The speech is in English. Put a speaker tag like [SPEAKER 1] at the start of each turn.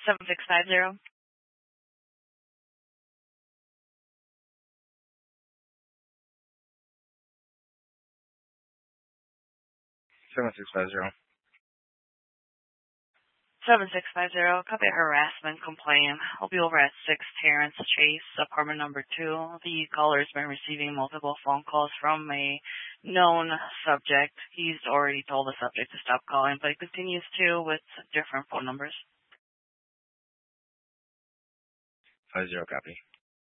[SPEAKER 1] 7650.
[SPEAKER 2] 7650.
[SPEAKER 1] 7650, copy harassment complaint. I'll be over at 6 Terrence Chase, apartment number 2. The caller has been receiving multiple phone calls from a known subject. He's already told the subject to stop calling, but he continues to with different phone numbers.
[SPEAKER 2] 50 copy.